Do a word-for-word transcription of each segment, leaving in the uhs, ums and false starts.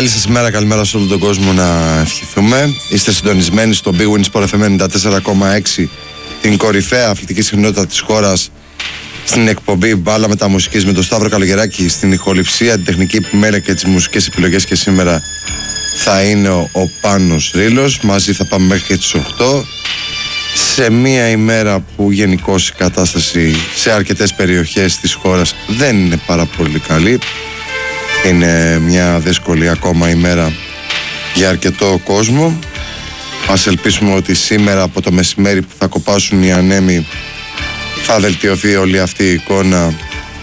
Καλή σας ημέρα, καλημέρα σε όλο τον κόσμο να ευχηθούμε. Είστε συντονισμένοι στο Big Win Sport εφ εμ ενενήντα τέσσερα κόμμα έξι, την κορυφαία αθλητική συχνότητα της χώρας, στην εκπομπή Μπάλα Μεταμουσικής με τον Σταύρο Καλογεράκη, στην ηχοληψία, την τεχνική επιμέλεια και τις μουσικές επιλογές, και σήμερα θα είναι ο, ο Πάνος Ρήλος. Μαζί θα πάμε μέχρι και τις οκτώ, σε μια ημέρα που γενικώς η κατάσταση σε αρκετές περιοχές της χώρας δεν είναι πάρα πολύ καλή. Είναι μια δύσκολη ακόμα ημέρα για αρκετό κόσμο. Ας ελπίσουμε ότι σήμερα από το μεσημέρι που θα κοπάσουν οι ανέμοι θα βελτιωθεί όλη αυτή η εικόνα,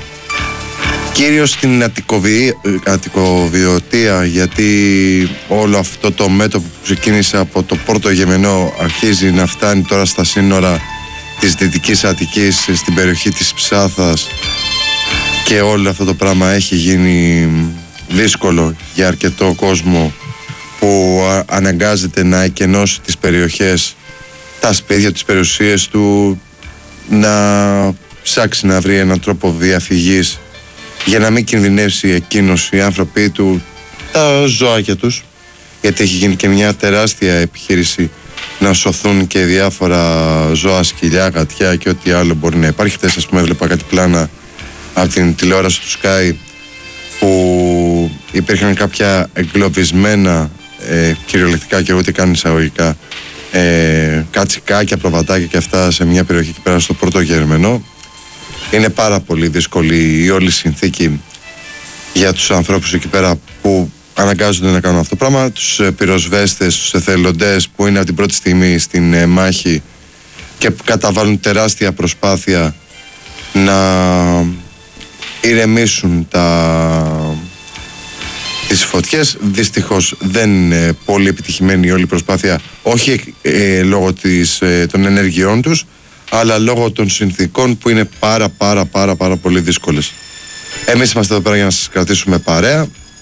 κυρίως στην Αττικοβιωτία, γιατί όλο αυτό το μέτωπο που ξεκίνησε από το Πόρτο Γεμενό αρχίζει να φτάνει τώρα στα σύνορα της Δυτικής Αττικής, στην περιοχή της Ψάθας, και όλο αυτό το πράγμα έχει γίνει δύσκολο για αρκετό κόσμο που αναγκάζεται να εκενώσει τις περιοχές, τα σπίτια, τις περιουσίες του, να ψάξει να βρει έναν τρόπο διαφυγής για να μην κινδυνεύσει εκείνος, οι άνθρωποι του, τα ζωάκια τους, γιατί έχει γίνει και μια τεράστια επιχείρηση να σωθούν και διάφορα ζώα, σκυλιά, γατιά και ό,τι άλλο μπορεί να υπάρχει. Χθες, ας πούμε, έβλεπα κάτι πλάνα από την τηλεόραση του Sky που υπήρχαν κάποια εγκλωβισμένα, ε, κυριολεκτικά και ούτε καν εισαγωγικά, ε, κατσικάκια, προβατάκια και αυτά σε μια περιοχή εκεί πέρα στο Πόρτο Γερμενό. Είναι πάρα πολύ δύσκολη η όλη συνθήκη για τους ανθρώπους εκεί πέρα που αναγκάζονται να κάνουν αυτό το πράγμα, τους πυροσβέστες, τους εθελοντές που είναι από την πρώτη στιγμή στην ε, μάχη και που καταβάλουν τεράστια προσπάθεια να ηρεμήσουν τα... τις φωτιές. Δυστυχώς δεν είναι πολύ επιτυχημένη η όλη προσπάθεια, όχι ε, λόγω της, ε, των ενεργειών τους, αλλά λόγω των συνθήκων που είναι πάρα πάρα πάρα πάρα πολύ δύσκολες. Εμείς είμαστε εδώ πέρα για να σας κρατήσουμε παρέα,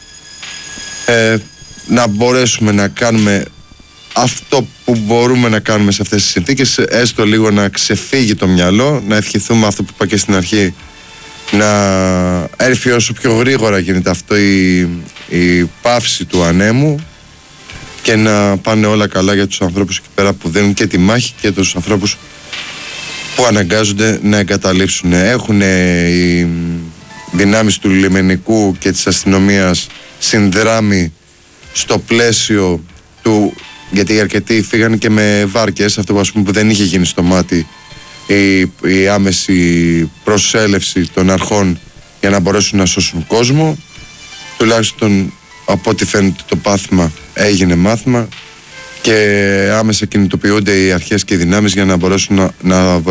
ε, να μπορέσουμε να κάνουμε αυτό που μπορούμε να κάνουμε σε αυτές τις συνθήκες, έστω λίγο να ξεφύγει το μυαλό, να ευχηθούμε αυτό που είπα και στην αρχή, να έρθει όσο πιο γρήγορα γίνεται αυτό η, η πάυση του ανέμου και να πάνε όλα καλά για τους ανθρώπους εκεί πέρα που δίνουν και τη μάχη και τους ανθρώπους που αναγκάζονται να εγκαταλείψουν. Έχουν οι δυνάμεις του λιμενικού και της αστυνομίας συνδράμει στο πλαίσιο του, γιατί οι αρκετοί φύγαν και με βάρκες, αυτό που, ας πούμε, που δεν είχε γίνει στο μάτι, η, η άμεση προσέλευση των αρχών για να μπορέσουν να σώσουν κόσμο. Τουλάχιστον από ό,τι φαίνεται το πάθημα έγινε μάθημα και άμεσα κινητοποιούνται οι αρχές και οι δυνάμεις για να μπορέσουν να, να